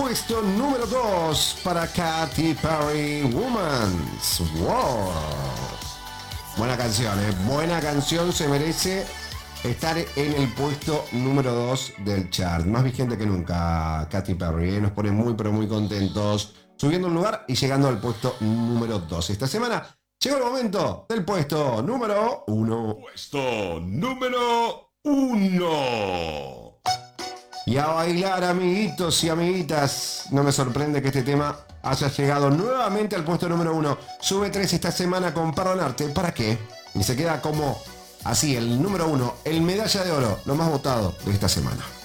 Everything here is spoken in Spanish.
puesto número 2 para Katy Perry, Woman's World. Buena canción, buena canción, se merece estar en el puesto número 2 del chart. Más vigente que nunca, Katy Perry, nos pone muy pero muy contentos, subiendo un lugar y llegando al puesto número 2. Esta semana llegó el momento del puesto número 1. Puesto número 1. Y a bailar, amiguitos y amiguitas. No me sorprende que este tema haya llegado nuevamente al puesto número 1. Sube 3 esta semana con Perdonarte. ¿Para qué? Y se queda como así, el número 1, el medalla de oro, lo más votado de esta semana.